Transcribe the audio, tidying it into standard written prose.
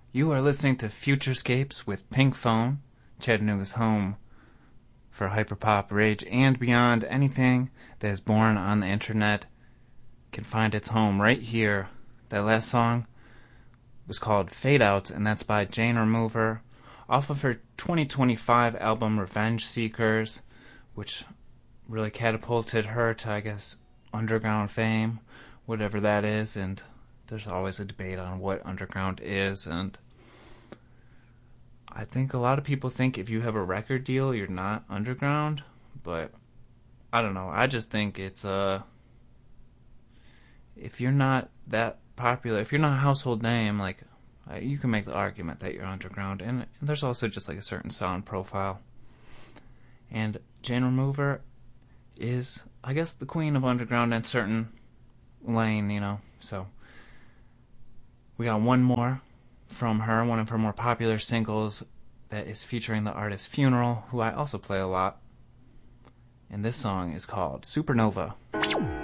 You are listening to Futurescapes with Pink Phone, Chattanooga's home for hyperpop, rage, and beyond. Anything that is born on the internet can find its home right here. That last song was called Fade Outs, and that's by Jane Remover, off of her 2025 album Revenge Seekers, which really catapulted her to, I guess, underground fame, whatever that is. And there's always a debate on what underground is, and I think a lot of people think if you have a record deal, you're not underground, but I don't know. I just think it's if you're not that popular, if you're not a household name, like, you can make the argument that you're underground, and there's also just like a certain sound profile. And Jane Remover is, I guess, the queen of underground in a certain lane, you know. So we got one more from her, one of her more popular singles that is featuring the artist Funeral, who I also play a lot. And this song is called Supernova.